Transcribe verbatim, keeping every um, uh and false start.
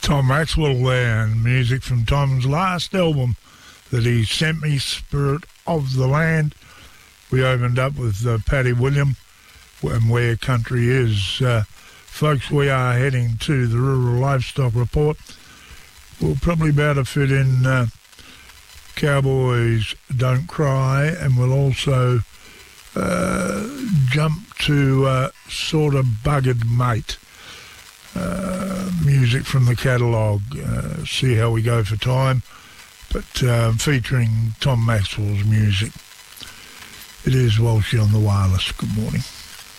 Tom Maxwell there, and music from Tom's last album that he sent me, Spirit of the Land. We opened up with uh, Paddy William and Where Country Is. Uh, folks, we are heading to the Rural Livestock Report. We'll probably be able to fit in uh, Cowboys Don't Cry, and we'll also uh, jump to uh, Sort of Buggered Mate. Uh, music from the catalogue, uh, see how we go for time, but uh, featuring Tom Maxwell's music. It is Walshy on the Wireless. Good morning.